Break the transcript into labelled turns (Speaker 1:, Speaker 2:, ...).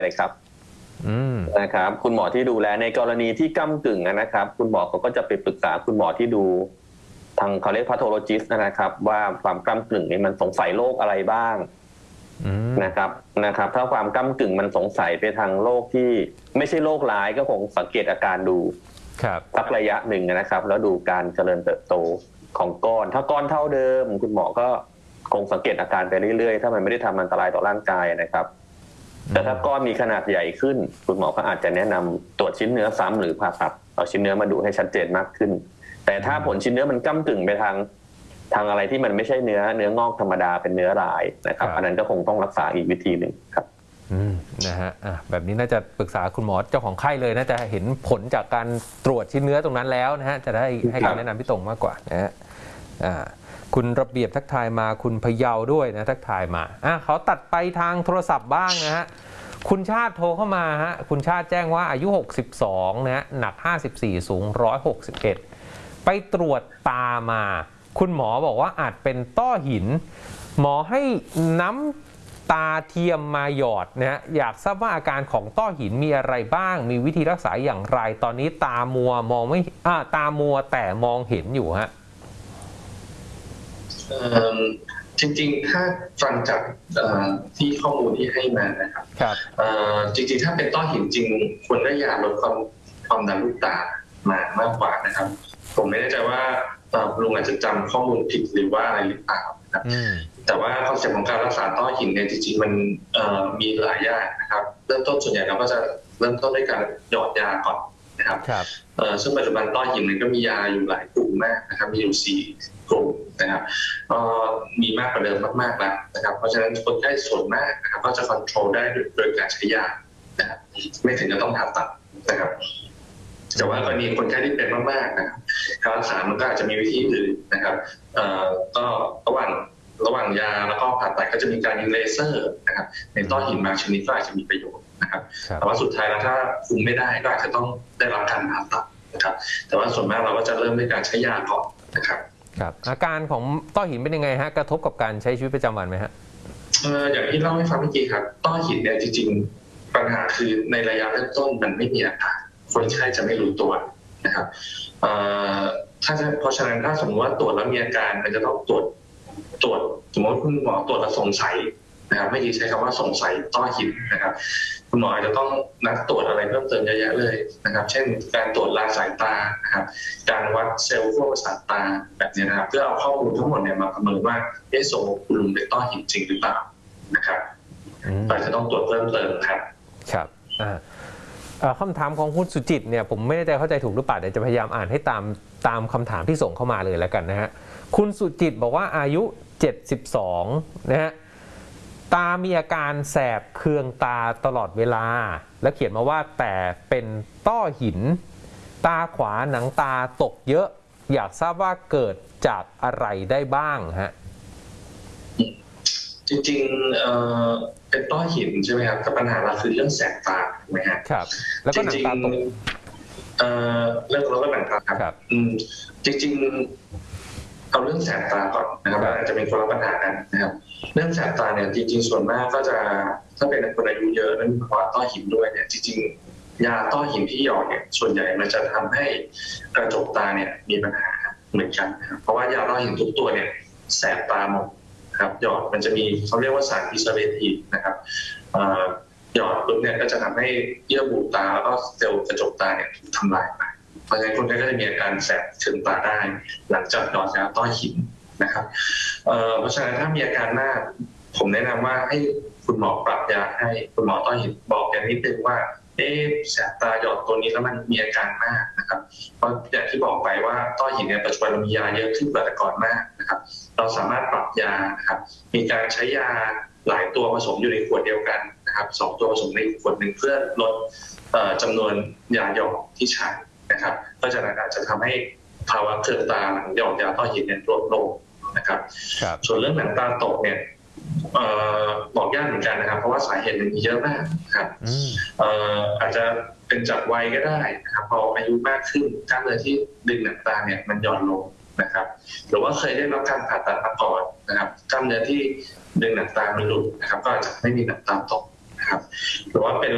Speaker 1: เลยครับนะครับคุณหมอที่ดูแลในกรณีที่ก้ำกึ่งนะครับคุณหมอเขาก็จะไปปรึกษาคุณหมอที่ดูทางเขาเรียกพาโทโลจิสต์นะครับว่าความก้ำกึ่งนี้มันสงสัยโรคอะไรบ้างนะครับถ้าความก้ำกึ่งมันสงสัยไปทางโรคที่ไม่ใช่โรคร้ายก็คงสังเกตอาการดูสักระยะหนึ่งนะครับแล้วดูการเจริญเติบโตของก้อนถ้าก้อนเท่าเดิมคุณหมอก็คงสังเกตอาการไปเรื่อยๆถ้ามันไม่ได้ทำอันตรายต่อร่างกายนะครับแต่ถ้าก้อนมีขนาดใหญ่ขึ้นคุณหมอก็อาจจะแนะนำตรวจชิ้นเนื้อซ้ำหรือผ่าตัดเอาชิ้นเนื้อมาดูให้ชัดเจนมากขึ้นแต่ถ้าผลชิ้นเนื้อมันก้ำกึ่งไปทางอะไรที่มันไม่ใช่เนื้องอกธรรมดาเป็นเนื้อร้ายนะครับอันนั้นก็คงต้องรักษาอีกวิธีหนึ่งครับ
Speaker 2: นะฮะแบบนี้น่าจะปรึกษาคุณหมอเจ้าของไข้เลยน่าจะเห็นผลจากการตรวจชิ้นเนื้อตรงนั้นแล้วนะฮะจะได้ให้คำแนะนำที่ตรงมากกว่านะฮะคุณระเบียบทักทายมาคุณพเยาด้วยนะทักทายมาเขาตัดไปทางโทรศัพท์บ้างนะฮะคุณชาติโทรเข้ามาฮะคุณชาติแจ้งว่าอายุ62นะฮะหนัก54สูง161ไปตรวจตามาคุณหมอบอกว่าอาจเป็นต้อหินหมอให้น้ำตาเทียมมาหยอดนะฮะอยากทราบว่าอาการของต้อหินมีอะไรบ้างมีวิธีรักษาอย่างไรตอนนี้ตามัวมองไม่ตามัวแต่มองเห็นอยู่ฮะ
Speaker 3: จริงๆถ้าฟังจากที่ข้อมูลที่ให้มานะครับจริงๆถ้าเป็นต้อหินจริงควรได้ยาลดความดันลูกตามากกว่านะครับผมไม่แน่ใจว่าลุงอาจจะจำข้อมูลผิดหรือว่าอะไรหรือเปล่านะครับแต่ว่าคอนเซ็ปต์ของการรักษาต้อหินเนี่ยจริงๆมันมีหลายอย่างนะครับเริ่มต้นส่วนใหญ่เราก็จะเริ่มต้นด้วยการหยอดยาก่อนนะครับซึ่งปัจจุบันต้อหินมันก็มียาอยู่หลายกลุ่มมากนะครับมีอยู่4กลุ่มนะครับมีมากกว่าเดิมมากๆแล้วนะครับเพราะฉะนั้นคนไข้ส่วนมากนะครับก็จะควบคุมได้โดยการใช้ยานะครับไม่ถึงจะต้องผ่าตัดนะครับแต่ว่ากรณีคนไข้ที่เป็นมากๆนะครับการรักษามันก็อาจจะมีวิธีอื่นนะครับก็ระหว่างยาแล้วก็ผ่าตัดก็จะมีการยิงเลเซอร์นะครับในต้อหินบางชนิดก็อาจจะมีประโยชน์นะครับแต่ว่าสุดท้ายแล้วถ้าคุมไม่ได้ก็อาจจะต้องได้รับการผ่าตัดนะครับแต่ว่าส่วนมากเราก็จะเริ่มด้วยการใช้ยาก่อนนะครับ
Speaker 2: ครับอาการของต้อหินเป็นยังไงฮะกระทบกับการใช้ชีวิตประจำวันไหมฮะ
Speaker 3: อย่างที่เล่าให้ฟังเมื่อกี้ครับต้อหินเนี่ยจริงๆปัญหาคือในระยะเริ่มต้นมันไม่มีอาการคนไข้จะไม่รู้ตัวนะครับเพราะฉะนั้นถ้าสมมติว่าตรวจแล้วมีอาการมันจะต้องตรวจสมมติคุณหมอตรวจแล้วสงสัยนะครับไม่ดีใช้คำว่าสงสัยต้อหินนะครับคุณหมออาจจะต้องนัดตรวจอะไรเพิ่มเติมเยอะแยะเลยนะครับเช่นการตรวจลาสายตานะครับการวัดเซลล์ขั้วประสาทตาแบบนี้นะครับเพื่อเอาข้อมูลทั้งหมดเนี่ยมาประเมินว่าสมมติคุณลุงเป็นต้อหินจริงหรือเปล่านะครับอาจจะต้องตรวจเพิ่มเติมครับ
Speaker 2: คำถามของคุณสุจิตเนี่ยผมไม่แน่ใจเข้าใจถูกหรือเปล่าเดี๋ยวจะพยายามอ่านให้ตามคำถามที่ส่งเข้ามาเลยแล้วกันนะฮะคุณสุจิตบอกว่าอายุ72นะฮะตามีอาการแสบเคืองตาตลอดเวลาและเขียนมาว่าแต่เป็นต้อหินตาขวาหนังตาตกเยอะอยากทราบว่าเกิดจากอะไรได้บ้างฮะ
Speaker 3: จริงๆเป็นต้อหินใช่ไหมครับแต่ปัญหาหลักคือเรื่องแสบตาถูกไหมฮะ
Speaker 2: ครับแล้วก็หนังตาตก
Speaker 3: เรื่องหนังตาครับจริงๆเอาเรื่องแสบตาก่อนนะครับอาจจะเป็นคนละปัญหากันนะครับเรื่องแสบตาเนี่ยจริงๆส่วนมากก็จะถ้าเป็นคนอายุเยอะแล้วมีภาวะต้อหินด้วยเนี่ยจริงๆยาต้อหินที่หยอดเนี่ยส่วนใหญ่มันจะทำให้กระจกตาเนี่ยมีปัญหาเหมือนกันนะครับเพราะว่ายาต้อหินทุกตัวเนี่ยแสบตาหมดครับหยอดมันจะมีเขาเรียกว่าสารพิเศษทีนะครับหยอดปุ๊บเนี่ยก็จะทำให้เยื่อบุตาแล้วก็เซลล์กระจกตาเนี่ยถูกทำลายไปเพราะฉะนั้นคนไข้ก็จะมีอาการแสบเคืองตาได้หลังจากหยอดยาต้อหินนะครับเพราะฉะนั้นถ้ามีอาการมากผมแนะนำว่าให้คุณหมอปรับยาให้คุณหมอต้อหินบอกอย่างนิดนึงว่าแสบตาหยอดตัวนี้แล้วมันมีอาการมากนะครับเพราะอย่างที่บอกไปว่าต้อหินเนี่ยปัจจุบันเรามียาเยอะขึ้นกว่าแต่ก่อนมากนะครับเราสามารถปรับยานะครับมีการใช้ยาหลายตัวผสมอยู่ในขวดเดียวกันนะครับ2ตัวผสมในขวดหนึ่งเพื่อลดจำนวนยาหยอดที่ใช้นะครับก็จะอาจจะทำให้ภาวะเคืองตาหลังหยอดยาต้อหินเนี่ยลดลงนะครับส่วนเรื่องหนังตาตกเนี่ยบอกยากเหมือนกันนะครับเพราะว่าสาเหตุมันมีเยอะมากครับอาจจะเป็นจากวัยก็ได้นะครับพออายุมากขึ้นกล้ามเนื้อที่ดึงหนังตาเนี่ยมันหย่อนลงนะครับหรือว่าเคยได้รับการผ่าตัดมาก่อนนะครับกล้ามเนื้อที่ดึงหนังตามันหลุดนะครับก็อาจจะไม่มีหนังตาตกนะครับหรือว่าเป็น